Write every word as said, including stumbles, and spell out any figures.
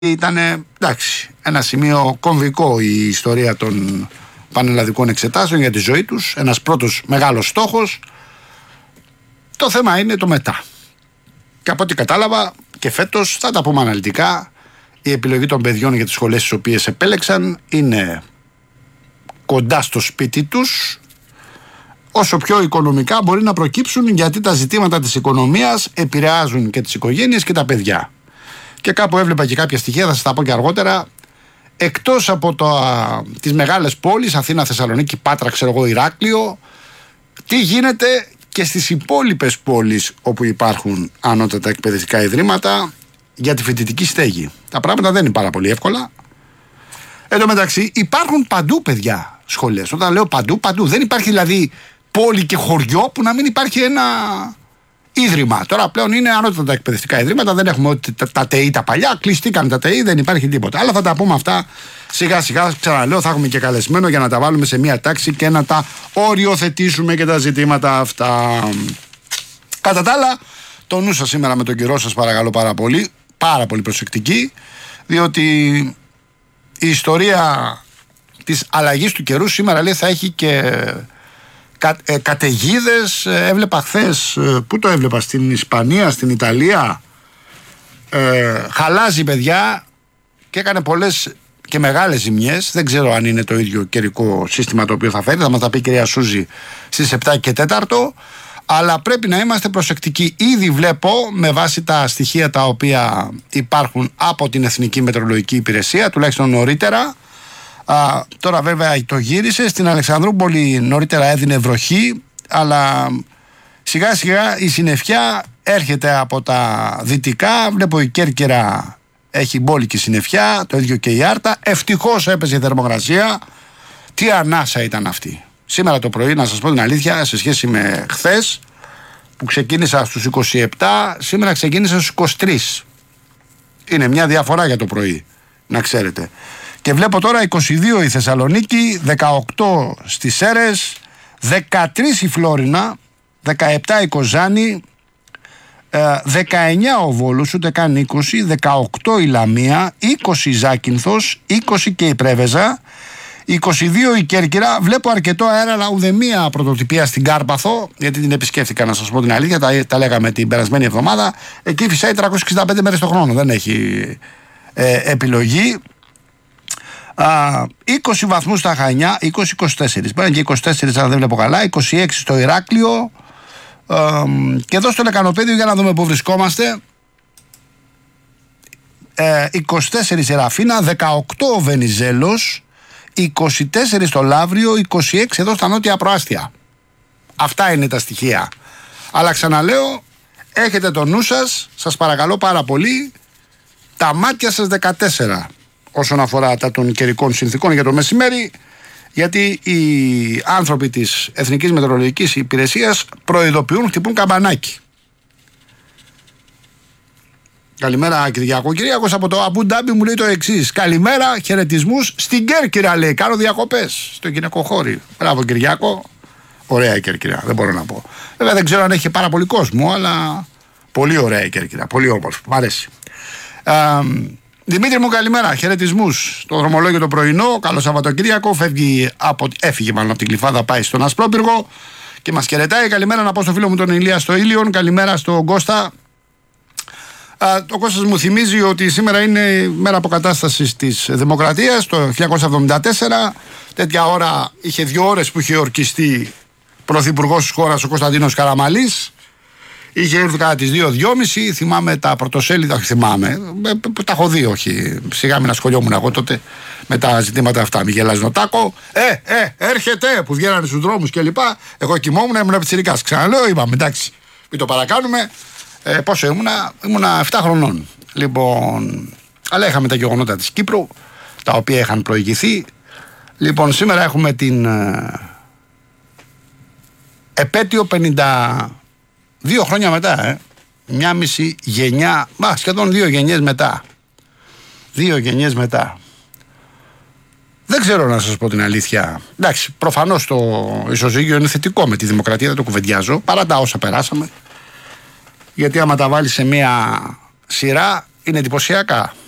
Ήταν, εντάξει, ένα σημείο κομβικό η ιστορία των πανελλαδικών εξετάσεων για τη ζωή τους. Ένας πρώτος μεγάλος στόχος. Το θέμα είναι το μετά. Και από ό,τι κατάλαβα και φέτος, θα τα πούμε αναλυτικά, η επιλογή των παιδιών για τις σχολές τις οποίες επέλεξαν είναι κοντά στο σπίτι τους, όσο πιο οικονομικά μπορεί να προκύψουν, γιατί τα ζητήματα της οικονομίας επηρεάζουν και τις οικογένειες και τα παιδιά. Και κάπου έβλεπα και κάποια στοιχεία, θα σας τα πω και αργότερα. Εκτός από το, α, τις μεγάλες πόλεις, Αθήνα, Θεσσαλονίκη, Πάτρα, ξέρω εγώ, Ηράκλειο, τι γίνεται και στις υπόλοιπες πόλεις όπου υπάρχουν ανώτατα εκπαιδευτικά ιδρύματα για τη φοιτητική στέγη. Τα πράγματα δεν είναι πάρα πολύ εύκολα. Εν τω μεταξύ υπάρχουν παντού, παιδιά, σχολές. Όταν λέω παντού, παντού. Δεν υπάρχει δηλαδή πόλη και χωριό που να μην υπάρχει ένα ίδρυμα. Τώρα πλέον είναι ανώτατα εκπαιδευτικά ιδρύματα, δεν έχουμε ότι τα, τα ΤΕΙ τα παλιά, κλειστήκαν τα ΤΕΙ, δεν υπάρχει τίποτα. Αλλά θα τα πούμε αυτά σιγά σιγά. Ξαναλέω, θα έχουμε και καλεσμένο για να τα βάλουμε σε μία τάξη και να τα οριοθετήσουμε και τα ζητήματα αυτά. Κατά τα άλλα, το νου σας σήμερα με τον καιρό σας παρακαλώ πάρα πολύ, πάρα πολύ προσεκτική, διότι η ιστορία της αλλαγής του καιρού σήμερα, λέει, θα έχει και κα, ε, καταιγίδες. Έβλεπα χθες, πού το έβλεπα, στην Ισπανία, στην Ιταλία, ε, χαλάζει, παιδιά, και έκανε πολλές και μεγάλες ζημιές. Δεν ξέρω αν είναι το ίδιο καιρικό σύστημα το οποίο θα φέρει, θα μας τα πει η κυρία Σούζη στις επτά και τέσσερα, αλλά πρέπει να είμαστε προσεκτικοί. Ήδη βλέπω, με βάση τα στοιχεία τα οποία υπάρχουν από την Εθνική Μετεωρολογική Υπηρεσία, τουλάχιστον νωρίτερα, α, τώρα βέβαια το γύρισε, στην Αλεξανδρούπολη νωρίτερα έδινε βροχή, αλλά σιγά σιγά η συννεφιά έρχεται από τα δυτικά. Βλέπω η Κέρκυρα έχει μπόλικη συννεφιά, το ίδιο και η Άρτα. Ευτυχώς έπεσε η θερμοκρασία. Τι ανάσα ήταν αυτή. Σήμερα το πρωί, να σας πω την αλήθεια, σε σχέση με χθες που ξεκίνησα στους είκοσι επτά, σήμερα ξεκίνησα στους είκοσι τρία. Είναι μια διαφορά για το πρωί, να ξέρετε. Και βλέπω τώρα είκοσι δύο η Θεσσαλονίκη, δεκαοκτώ στις Σέρρες, δεκατρία η Φλόρινα, δεκαεπτά η Κοζάνη, δεκαεννιά ο Βόλος, ούτε καν είκοσι, δεκαοκτώ η Λαμία, είκοσι η Ζάκυνθος, είκοσι και η Πρέβεζα, είκοσι δύο η Κέρκυρα. Βλέπω αρκετό αέρα, αλλά ουδέμια πρωτοτυπία στην Κάρπαθο, γιατί την επισκέφθηκα, να σας πω την αλήθεια, τα, τα λέγαμε την περασμένη εβδομάδα. Εκεί φυσάει τριακόσιες εξήντα πέντε μέρες το χρόνο, δεν έχει ε, επιλογή. Α, είκοσι βαθμούς στα Χανιά, είκοσι είκοσι τέσσερα, πέρα και είκοσι τέσσερα, αλλά δεν βλέπω καλά, είκοσι έξι στο Ηράκλειο, ε, και εδώ στο Λεκανοπέδιο, για να δούμε πού βρισκόμαστε. ε, είκοσι τέσσερα η Ραφίνα, δεκαοκτώ ο Βενιζέλος, είκοσι τέσσερα στο Λαύριο, είκοσι έξι εδώ στα νότια προάστια. Αυτά είναι τα στοιχεία. Αλλά ξαναλέω, έχετε το νου σας, σας παρακαλώ πάρα πολύ, τα μάτια σας δεκατέσσερα όσον αφορά τα των καιρικών συνθήκων για το μεσημέρι, γιατί οι άνθρωποι της Εθνικής Μετεωρολογικής Υπηρεσίας προειδοποιούν, χτυπούν καμπανάκι. Καλημέρα Κυριακό. Κυριάκος από το Αμπού Ντάμπι μου λέει το εξής: καλημέρα, χαιρετισμούς στην Κέρκυρα, λέει. Κάνω διακοπές στο γυναικοχώρι. Μπράβο Κυριάκο. Ωραία η Κέρκυρα, δεν μπορώ να πω. Βέβαια δεν ξέρω αν έχει πάρα πολύ κόσμο, αλλά πολύ ωραία η Κέρκυρα. Πολύ όμορφη. Μ' αρέσει. Α, Δημήτρη μου, καλημέρα. Χαιρετισμούς στο δρομολόγιο το πρωινό. Καλό Σαββατοκύριακο. Φεύγει από, έφυγε μάλλον από την Κλειφάδα, πάει στον Ασπρόπυργο και μας χαιρετάει. Καλημέρα να πω στο φίλο μου τον Ηλία στο Ήλιον. Καλημέρα στον Κώστα. Ο Κώστας μου θυμίζει ότι σήμερα είναι η μέρα αποκατάστασης της Δημοκρατίας, το χίλια εννιακόσια εβδομήντα τέσσερα. Τέτοια ώρα είχε δύο ώρες που είχε ορκιστεί πρωθυπουργός της χώρας ο Κωνσταντίνος Καραμανλής. Είχε έρθει κατά τις δύο δυόμιση. Θυμάμαι τα πρωτοσέλιδα, όχι θυμάμαι, τα έχω δει, όχι. Σιγά μην ασχολιόμουν εγώ τότε με τα ζητήματα αυτά. Μη γελάζει Νοτάκο. Ε, ε, έρχεται που βγαίνανε στους δρόμους κλπ. Εγώ κοιμόμουν, ήμουν πιτσιρικάς. Ξαναλέω, είπαμε εντάξει, μην το παρακάνουμε. Ε, πόσο ήμουνα, ήμουνα επτά χρονών. Λοιπόν, αλλά είχαμε τα γεγονότα της Κύπρου, τα οποία είχαν προηγηθεί. Λοιπόν, σήμερα έχουμε την ε, επέτειο πενήντα δύο χρόνια μετά, ε. Μια μισή γενιά, μα σχεδόν δύο γενιές μετά. Δύο γενιές μετά. Δεν ξέρω να σας πω την αλήθεια. Εντάξει, προφανώς το ισοζύγιο είναι θετικό με τη Δημοκρατία, δεν το κουβεντιάζω, παρά τα όσα περάσαμε. Γιατί άμα τα βάλεις σε μια σειρά είναι εντυπωσιακά.